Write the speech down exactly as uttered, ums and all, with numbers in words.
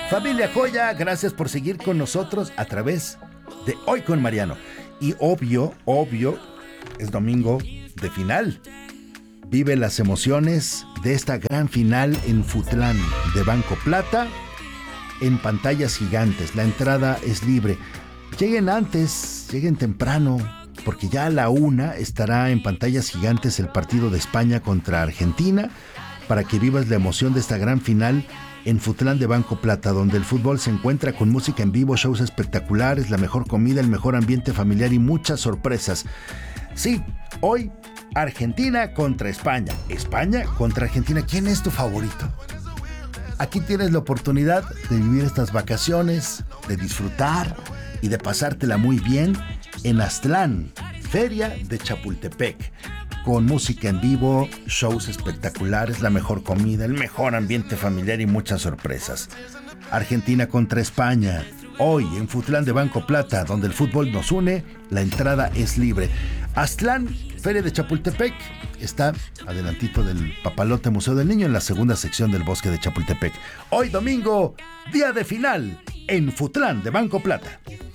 Familia Joya, gracias por seguir con nosotros a través de Hoy con Mariano. Y obvio, obvio, es domingo de final. Vive las emociones de esta gran final en Futlán de Banco Plata en pantallas gigantes. La entrada es libre. Lleguen antes, lleguen temprano, porque ya a la una estará en pantallas gigantes el partido de España contra Argentina, para que vivas la emoción de esta gran final en Futlán de Banco Plata, donde el fútbol se encuentra con música en vivo, shows espectaculares, la mejor comida, el mejor ambiente familiar y muchas sorpresas. Sí, hoy Argentina contra España, España contra Argentina. ¿Quién es tu favorito? Aquí tienes la oportunidad de vivir estas vacaciones, de disfrutar y de pasártela muy bien en Aztlán, Feria de Chapultepec, con música en vivo, shows espectaculares, la mejor comida, el mejor ambiente familiar y muchas sorpresas. Argentina contra España, hoy en Futlán de Banco Plata, donde el fútbol nos une, la entrada es libre. Aztlán, Feria de Chapultepec, está adelantito del Papalote Museo del Niño, en la segunda sección del Bosque de Chapultepec. Hoy domingo, día de final, en Futlán de Banco Plata.